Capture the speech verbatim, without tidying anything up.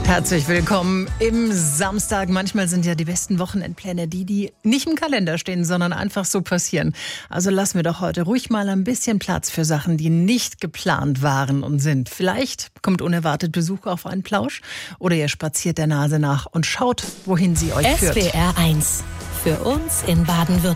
Herzlich willkommen im Samstag. Manchmal sind ja die besten Wochenendpläne die, die nicht im Kalender stehen, sondern einfach so passieren. Also lassen wir doch heute ruhig mal ein bisschen Platz für Sachen, die nicht geplant waren und sind. Vielleicht kommt unerwartet Besuch auf einen Plausch oder ihr spaziert der Nase nach und schaut, wohin sie euch führt. S W R eins. Für uns in Baden-Württemberg.